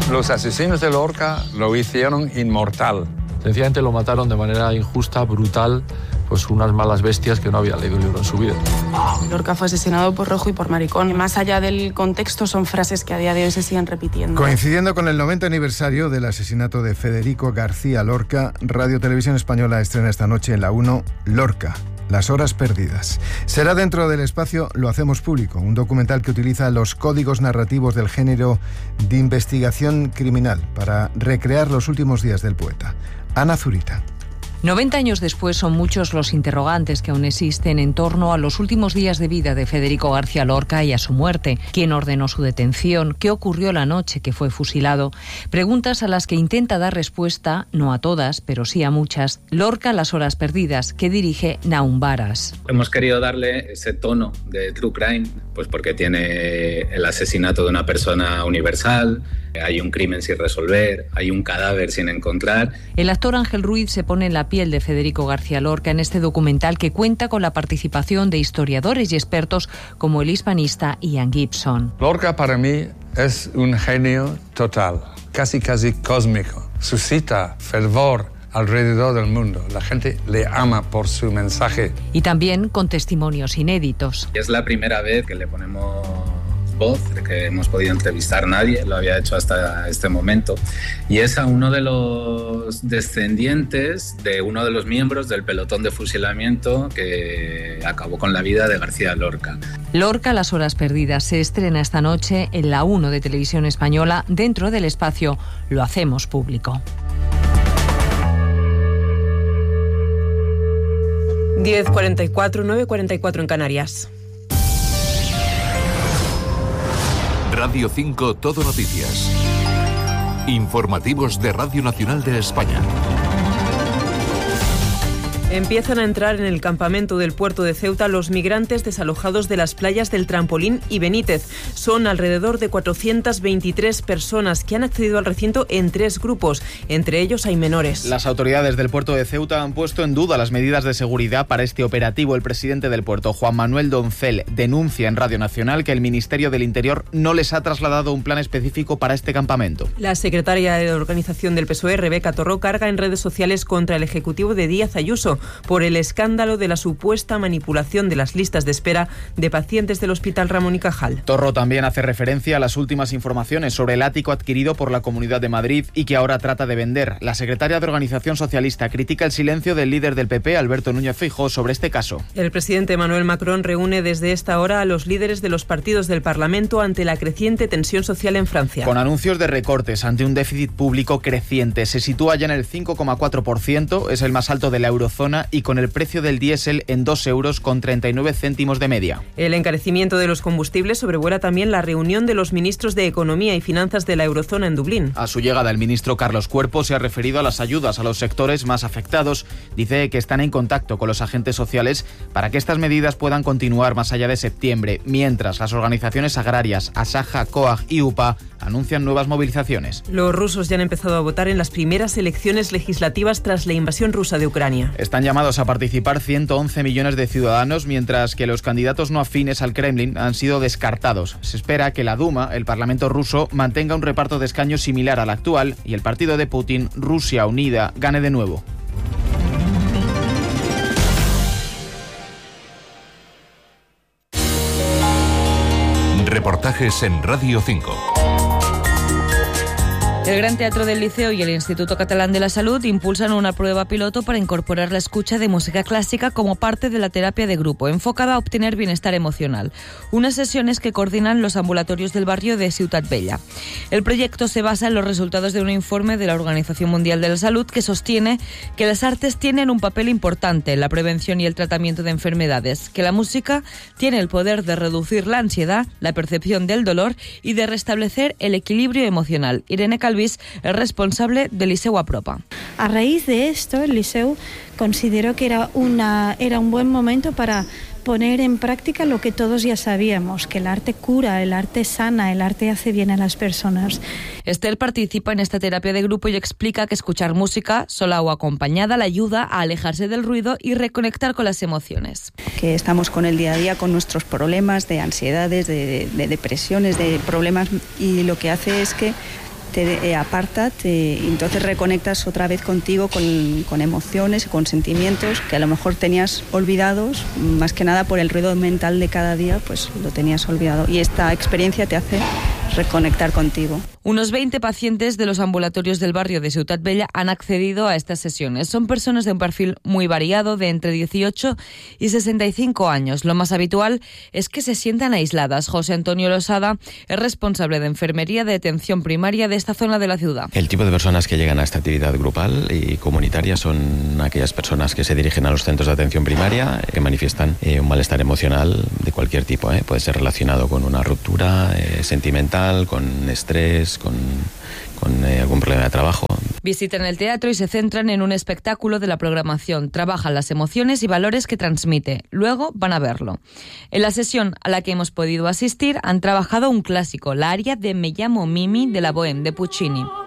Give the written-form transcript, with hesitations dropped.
Los asesinos de Lorca lo hicieron inmortal. Sencillamente lo mataron de manera injusta, brutal, pues unas malas bestias que no habían leído un libro en su vida. Lorca fue asesinado por rojo y por maricón. Más allá del contexto, son frases que a día de hoy se siguen repitiendo. Coincidiendo con el 90 aniversario del asesinato de Federico García Lorca, Radio Televisión Española estrena esta noche en la 1 Lorca, las horas perdidas. Será dentro del espacio Lo hacemos público, un documental que utiliza los códigos narrativos del género de investigación criminal para recrear los últimos días del poeta. Ana Zurita. 90 años después son muchos los interrogantes que aún existen en torno a los últimos días de vida de Federico García Lorca y a su muerte. ¿Quién ordenó su detención? ¿Qué ocurrió la noche que fue fusilado? Preguntas a las que intenta dar respuesta, no a todas, pero sí a muchas, Lorca, las horas perdidas, que dirige Naum Varas. Hemos querido darle ese tono de true crime, pues porque tiene el asesinato de una persona universal, hay un crimen sin resolver, hay un cadáver sin encontrar. El actor Ángel Ruiz se pone en la piel de Federico García Lorca en este documental que cuenta con la participación de historiadores y expertos como el hispanista Ian Gibson. Lorca para mí es un genio total, casi cósmico. Suscita fervor alrededor del mundo. La gente le ama por su mensaje. Y también con testimonios inéditos. Es la primera vez que le ponemos voz, que hemos podido entrevistar, nadie lo había hecho hasta este momento, y es a uno de los descendientes de uno de los miembros del pelotón de fusilamiento que acabó con la vida de García Lorca. Lorca, las horas perdidas, se estrena esta noche en la 1 de Televisión Española dentro del espacio Lo hacemos público. 10:44, 9:44 en Canarias. Radio 5 Todo Noticias. Informativos de Radio Nacional de España. Empiezan a entrar en el campamento del puerto de Ceuta los migrantes desalojados de las playas del Trampolín y Benítez. Son alrededor de 423 personas que han accedido al recinto en 3 grupos. Entre ellos hay menores. Las autoridades del puerto de Ceuta han puesto en duda las medidas de seguridad para este operativo. El presidente del puerto, Juan Manuel Doncel, denuncia en Radio Nacional que el Ministerio del Interior no les ha trasladado un plan específico para este campamento. La secretaria de organización del PSOE, Rebeca Torró, carga en redes sociales contra el ejecutivo de Díaz Ayuso por el escándalo de la supuesta manipulación de las listas de espera de pacientes del Hospital Ramón y Cajal. Torró también hace referencia a las últimas informaciones sobre el ático adquirido por la Comunidad de Madrid y que ahora trata de vender. La secretaria de Organización Socialista critica el silencio del líder del PP, Alberto Núñez Feijóo, sobre este caso. El presidente Emmanuel Macron reúne desde esta hora a los líderes de los partidos del Parlamento ante la creciente tensión social en Francia. Con anuncios de recortes ante un déficit público creciente, se sitúa ya en el 5,4%, es el más alto de la eurozona y con el precio del diésel en 2,39 euros de media. El encarecimiento de los combustibles sobrevuela también la reunión de los ministros de Economía y Finanzas de la eurozona en Dublín. A su llegada, el ministro Carlos Cuerpo se ha referido a las ayudas a los sectores más afectados. Dice que están en contacto con los agentes sociales para que estas medidas puedan continuar más allá de septiembre, mientras las organizaciones agrarias Asaja, COAG y UPA anuncian nuevas movilizaciones. Los rusos ya han empezado a votar en las primeras elecciones legislativas tras la invasión rusa de Ucrania. Están llamados a participar 111 millones de ciudadanos, mientras que los candidatos no afines al Kremlin han sido descartados. Se espera que la Duma, el Parlamento ruso, mantenga un reparto de escaños similar al actual y el partido de Putin, Rusia Unida, gane de nuevo. Reportajes en Radio 5. El Gran Teatro del Liceo y el Instituto Catalán de la Salud impulsan una prueba piloto para incorporar la escucha de música clásica como parte de la terapia de grupo, enfocada a obtener bienestar emocional. Unas sesiones que coordinan los ambulatorios del barrio de Ciutat Bella. El proyecto se basa en los resultados de un informe de la Organización Mundial de la Salud que sostiene que las artes tienen un papel importante en la prevención y el tratamiento de enfermedades, que la música tiene el poder de reducir la ansiedad, la percepción del dolor y de restablecer el equilibrio emocional. Irene Calvi es responsable del Liceu Apropa. A raíz de esto, el Liceu consideró que era un buen momento para poner en práctica lo que todos ya sabíamos, que el arte cura, el arte sana, el arte hace bien a las personas. Estel participa en esta terapia de grupo y explica que escuchar música, sola o acompañada, la ayuda a alejarse del ruido y reconectar con las emociones. Que estamos con el día a día, con nuestros problemas de ansiedades, de depresiones, de problemas, y lo que hace es que te aparta, y entonces reconectas otra vez contigo, con emociones, con sentimientos que a lo mejor tenías olvidados, más que nada por el ruido mental de cada día, pues lo tenías olvidado. Y esta experiencia te hace reconectar contigo. Unos 20 pacientes de los ambulatorios del barrio de Ciutat Bella han accedido a estas sesiones. Son personas de un perfil muy variado, de entre 18 y 65 años. Lo más habitual es que se sientan aisladas. José Antonio Losada es responsable de enfermería de atención primaria de esta zona de la ciudad. El tipo de personas que llegan a esta actividad grupal y comunitaria son aquellas personas que se dirigen a los centros de atención primaria, que manifiestan un malestar emocional de cualquier tipo. Puede ser relacionado con una ruptura sentimental, con estrés, con algún problema de trabajo. Visitan el teatro y se centran en un espectáculo de la programación. Trabajan las emociones y valores que transmite. Luego van a verlo. En la sesión a la que hemos podido asistir han trabajado un clásico, la aria de Me llamo Mimi de la Bohème de Puccini.